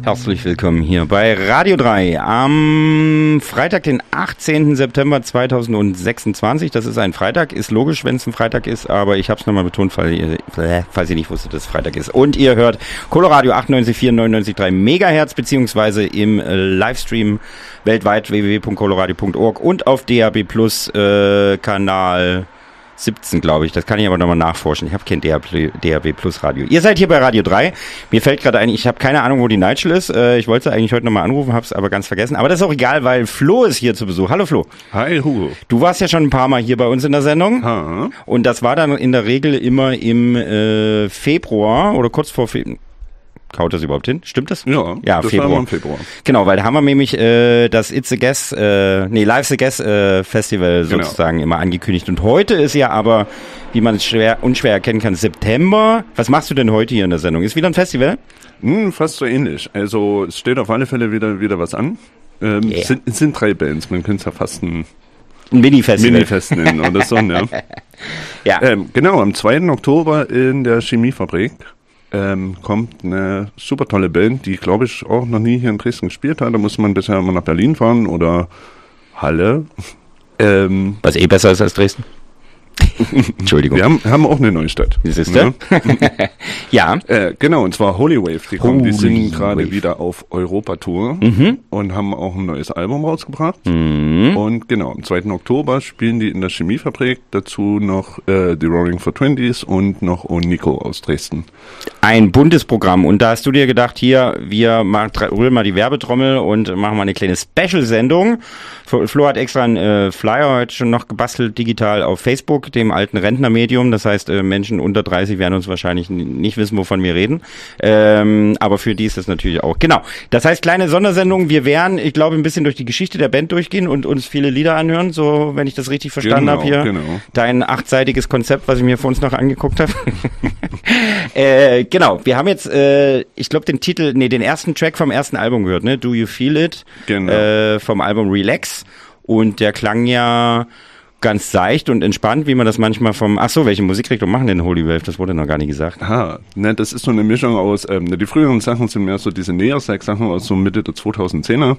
Herzlich willkommen hier bei Radio 3 am Freitag, den 18. September 2026. Das ist ein Freitag, ist logisch, wenn es ein Freitag ist, aber ich habe es nochmal betont, falls ihr nicht wusstet, dass es Freitag ist. Und ihr hört Coloradio 98,4, 99,3 Megahertz, beziehungsweise im Livestream weltweit www.coloradio.org und auf DAB Plus Kanal 17, glaube ich. Das kann ich aber nochmal nachforschen. Ich habe kein DAB Plus Radio. Ihr seid hier bei Radio 3. Mir fällt gerade ein, ich habe keine Ahnung, wo die Nigel ist. Ich wollte sie eigentlich heute nochmal anrufen, habe es aber ganz vergessen. Aber das ist auch egal, weil Flo ist hier zu Besuch. Hallo Flo. Hi Hugo. Du warst ja schon ein paar Mal hier bei uns in der Sendung. Ha. Und das war dann in der Regel immer im Februar oder kurz vor Februar. Kaut das überhaupt hin? Stimmt das? Ja, das Februar. War im Februar. Genau, weil da haben wir nämlich das It's a Guess, Life's a Guess Festival sozusagen immer angekündigt. Und heute ist ja aber, wie man es unschwer erkennen kann, September. Was machst du denn heute hier in der Sendung? Ist wieder ein Festival? Fast so ähnlich. Also es steht auf alle Fälle wieder was an. Es sind 3 Bands, man könnte es ja fast ein Mini-Fest nennen oder so. Ne? Ja. Genau, am 2. Oktober in der Chemiefabrik kommt eine super tolle Band, die, glaube ich, auch noch nie hier in Dresden gespielt hat. Da muss man bisher immer nach Berlin fahren oder Halle. Was besser ist als Dresden? Entschuldigung. Wir haben auch eine Neustadt. Siehst du? Ja. Genau, und zwar Holy Wave. Die sind gerade wieder auf Europa-Tour und haben auch ein neues Album rausgebracht. Und genau, am 2. Oktober spielen die in der Chemiefabrik. Dazu noch die Roaring for Twenties und noch Nico aus Dresden. Ein buntes Programm. Und da hast du dir gedacht, hier, wir rühren mal die Werbetrommel und machen mal eine kleine Special-Sendung. Flo hat extra einen Flyer heute schon noch gebastelt, digital auf Facebook, dem alten Rentnermedium. Das heißt, Menschen unter 30 werden uns wahrscheinlich nicht wissen, wovon wir reden. Aber für die ist das natürlich auch. Genau. Das heißt, kleine Sondersendung. Wir werden, ich glaube, ein bisschen durch die Geschichte der Band durchgehen und uns viele Lieder anhören, so, wenn ich das richtig verstanden habe hier. Genau. Dein 8-seitiges Konzept, was ich mir vor uns noch angeguckt habe. Genau. Wir haben jetzt, ich glaube, den ersten Track vom ersten Album gehört, ne? Do You Feel It? Genau. Vom Album Relax. Und der klang ja ganz seicht und entspannt, wie man das manchmal welche Musikrichtung machen denn Holy Wave? Das wurde noch gar nicht gesagt. Ne, das ist so eine Mischung aus, die früheren Sachen sind mehr so diese Neosex-Sachen aus so Mitte der 2010er.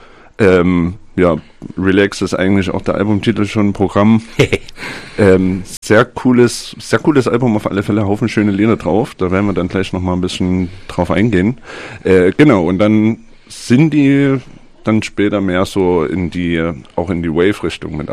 Relax ist eigentlich auch der Albumtitel schon ein Programm. Sehr cooles Album auf alle Fälle, Haufen schöne Lieder drauf. Da werden wir dann gleich nochmal ein bisschen drauf eingehen. Genau, und dann sind die dann später mehr so auch in die Wave-Richtung mit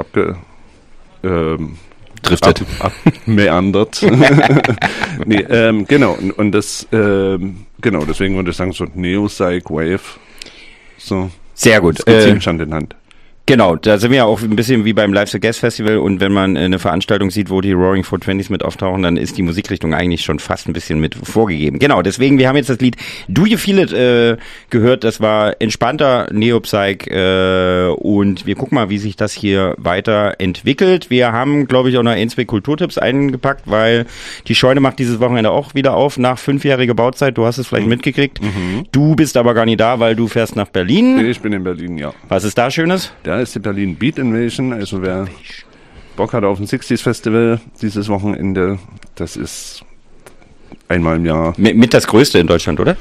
driftet. Meandert. Nee, genau. Und das, genau, deswegen würde ich sagen, so Neo-Psych, Wave. So. Sehr gut. Hand in Hand. Genau, da sind wir ja auch ein bisschen wie beim Life's a Guest Festival und wenn man eine Veranstaltung sieht, wo die Roaring for Twenties mit auftauchen, dann ist die Musikrichtung eigentlich schon fast ein bisschen mit vorgegeben. Genau, deswegen, wir haben jetzt das Lied Do You Feel It gehört, das war entspannter Neo-Psych und wir gucken mal, wie sich das hier weiterentwickelt. Wir haben, glaube ich, auch noch 1-2 Kulturtipps eingepackt, weil die Scheune macht dieses Wochenende auch wieder auf nach 5-jähriger Bauzeit, du hast es vielleicht mitgekriegt. Du bist aber gar nicht da, weil du fährst nach Berlin. Ich bin in Berlin, ja. Was ist da Schönes? Da ist die Berlin Beat Invasion, also wer Bock hat auf ein 60s Festival dieses Wochenende, das ist einmal im Jahr. Mit das größte in Deutschland, oder?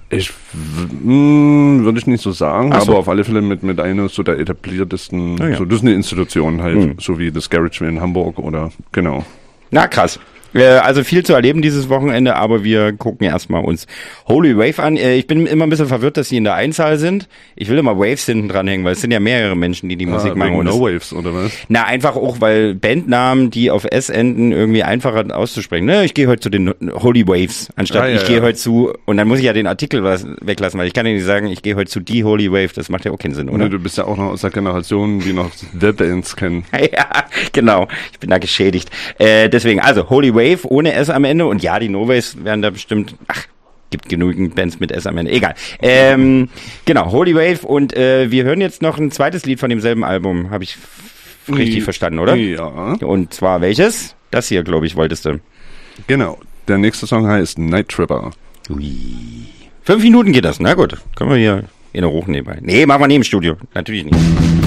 Würde ich nicht so sagen, aber auf alle Fälle mit einer so der etabliertesten, so das ist eine Institution halt, so wie das Garage in Hamburg oder, genau. Na krass. Also viel zu erleben dieses Wochenende, aber wir gucken erstmal uns Holy Wave an. Ich bin immer ein bisschen verwirrt, dass sie in der Einzahl sind. Ich will immer Waves hinten dranhängen, weil es sind ja mehrere Menschen, die Musik machen. No Waves, oder was? Na, einfach auch, weil Bandnamen, die auf S enden, irgendwie einfacher auszusprechen. Ne, ich gehe heute zu den Holy Waves, anstatt ich gehe heute zu, und dann muss ich ja den Artikel weglassen, weil ich kann ja nicht sagen, ich gehe heute zu die Holy Wave, das macht ja auch keinen Sinn, oder? Du bist ja auch noch aus der Generation, die noch The Bands kennen. Ja, genau. Ich bin da geschädigt. Deswegen, also Holy Wave ohne S am Ende und ja, die No-Waves werden da bestimmt, gibt genügend Bands mit S am Ende, egal. Genau, Holy Wave und wir hören jetzt noch ein zweites Lied von demselben Album, habe ich richtig verstanden, oder? Ja. Und zwar welches? Das hier, glaube ich, wolltest du. Genau, der nächste Song heißt Night Tripper. Ui. 5 Minuten geht das, na gut, können wir hier in der Hoch nebenbei. Nee, machen wir neben Studio, natürlich nicht.